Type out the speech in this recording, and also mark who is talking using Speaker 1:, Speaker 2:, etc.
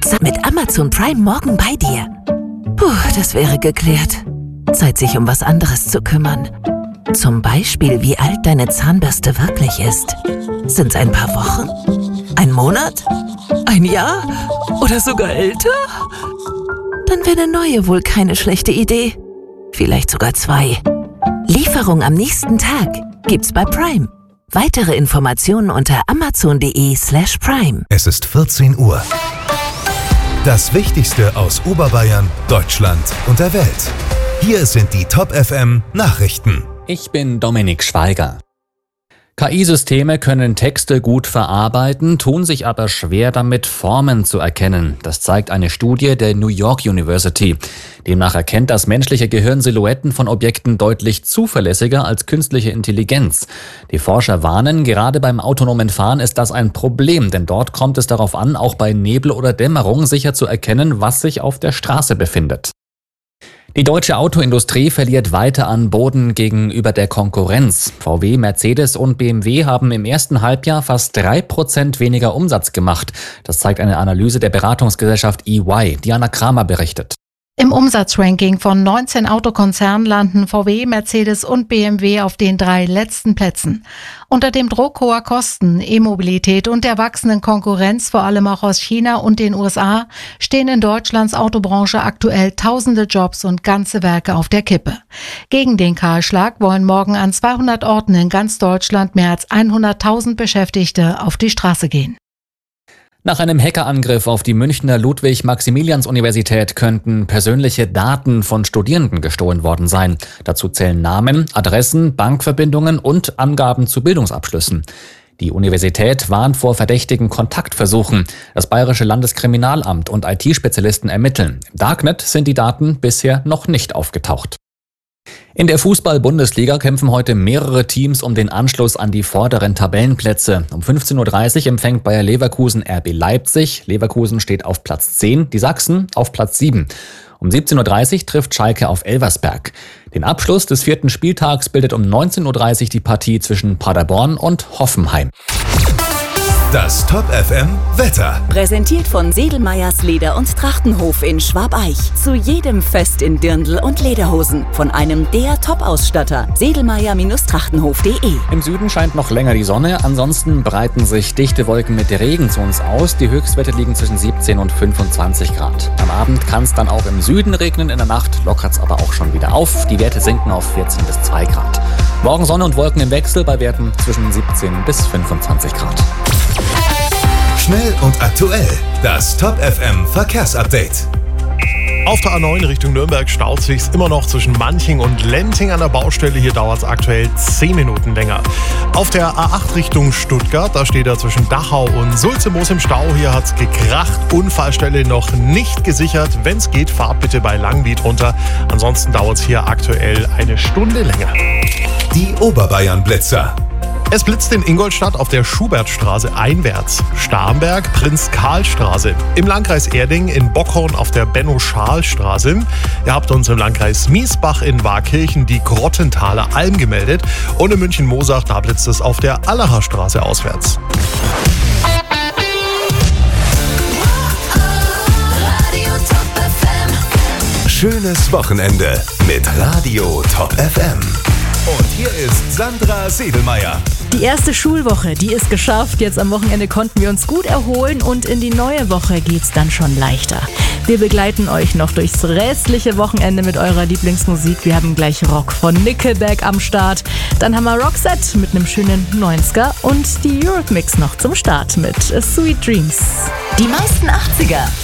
Speaker 1: Mit Amazon Prime morgen bei dir. Puh, das wäre geklärt. Zeit, sich um was anderes zu kümmern. Zum Beispiel, wie alt deine Zahnbürste wirklich ist. Sind's ein paar Wochen? Ein Monat? Ein Jahr? Oder sogar älter? Dann wäre eine neue wohl keine schlechte Idee. Vielleicht sogar 2. Lieferung am nächsten Tag gibt's bei Prime. Weitere Informationen unter amazon.de/prime.
Speaker 2: Es ist 14 Uhr. Das Wichtigste aus Oberbayern, Deutschland und der Welt. Hier sind die Top FM Nachrichten.
Speaker 3: Ich bin Dominik Schweiger. KI-Systeme können Texte gut verarbeiten, tun sich aber schwer damit, Formen zu erkennen. Das zeigt eine Studie der New York University. Demnach erkennt das menschliche Gehirn Silhouetten von Objekten deutlich zuverlässiger als künstliche Intelligenz. Die Forscher warnen, gerade beim autonomen Fahren ist das ein Problem, denn dort kommt es darauf an, auch bei Nebel oder Dämmerung sicher zu erkennen, was sich auf der Straße befindet. Die deutsche Autoindustrie verliert weiter an Boden gegenüber der Konkurrenz. VW, Mercedes und BMW haben im ersten Halbjahr fast 3% weniger Umsatz gemacht. Das zeigt eine Analyse der Beratungsgesellschaft EY. Diana Kramer berichtet.
Speaker 4: Im Umsatzranking von 19 Autokonzernen landen VW, Mercedes und BMW auf den 3 letzten Plätzen. Unter dem Druck hoher Kosten, E-Mobilität und der wachsenden Konkurrenz, vor allem auch aus China und den USA, stehen in Deutschlands Autobranche aktuell tausende Jobs und ganze Werke auf der Kippe. Gegen den Kahlschlag wollen morgen an 200 Orten in ganz Deutschland mehr als 100.000 Beschäftigte auf die Straße gehen.
Speaker 3: Nach einem Hackerangriff auf die Münchner Ludwig-Maximilians-Universität könnten persönliche Daten von Studierenden gestohlen worden sein. Dazu zählen Namen, Adressen, Bankverbindungen und Angaben zu Bildungsabschlüssen. Die Universität warnt vor verdächtigen Kontaktversuchen. Das Bayerische Landeskriminalamt und IT-Spezialisten ermitteln. Im Darknet sind die Daten bisher noch nicht aufgetaucht. In der Fußball-Bundesliga kämpfen heute mehrere Teams um den Anschluss an die vorderen Tabellenplätze. Um 15.30 Uhr empfängt Bayer Leverkusen RB Leipzig. Leverkusen steht auf Platz 10, die Sachsen auf Platz 7. Um 17.30 Uhr trifft Schalke auf Elversberg. Den Abschluss des 4. Spieltags bildet um 19.30 Uhr die Partie zwischen Paderborn und Hoffenheim.
Speaker 2: Das Top FM Wetter.
Speaker 5: Präsentiert von Sedlmayrs Leder- und Trachtenhof in Schwabeich. Zu jedem Fest in Dirndl und Lederhosen. Von einem der Top-Ausstatter. Sedlmayer-Trachtenhof.de.
Speaker 3: Im Süden scheint noch länger die Sonne. Ansonsten breiten sich dichte Wolken mit Regen zu uns aus. Die Höchstwerte liegen zwischen 17 und 25 Grad. Am Abend kann es dann auch im Süden regnen. In der Nacht lockert es aber auch schon wieder auf. Die Werte sinken auf 14 bis 2 Grad. Morgen Sonne und Wolken im Wechsel bei Werten zwischen 17 bis 25 Grad.
Speaker 2: Schnell und aktuell. Das Top FM Verkehrsupdate.
Speaker 6: Auf der A9 Richtung Nürnberg staut sich's immer noch zwischen Manching und Lenting an der Baustelle. Hier dauert es aktuell 10 Minuten länger. Auf der A8 Richtung Stuttgart, da steht er zwischen Dachau und Sulzemoos im Stau. Hier hat's gekracht. Unfallstelle noch nicht gesichert. Wenn's geht, fahrt bitte bei Langwied runter. Ansonsten dauert es hier aktuell eine Stunde länger.
Speaker 2: Die Oberbayern-Blitzer.
Speaker 6: Es blitzt in Ingolstadt auf der Schubertstraße einwärts. Starnberg, Prinz-Karl-Straße. Im Landkreis Erding in Bockhorn auf der Benno-Schal-Straße. Ihr habt uns im Landkreis Miesbach in Waakirchen die Grottenthaler Alm gemeldet. Und in München-Mosach, da blitzt es auf der Allacher Straße auswärts.
Speaker 2: Schönes Wochenende mit Radio Top FM. Und hier ist Sandra Sedlmayr.
Speaker 7: Die erste Schulwoche, die ist geschafft. Jetzt am Wochenende konnten wir uns gut erholen und in die neue Woche geht's dann schon leichter. Wir begleiten euch noch durchs restliche Wochenende mit eurer Lieblingsmusik. Wir haben gleich Rock von Nickelback am Start. Dann haben wir Roxette mit einem schönen 90er und die Eurythmics noch zum Start mit Sweet Dreams.
Speaker 5: Die meisten 80er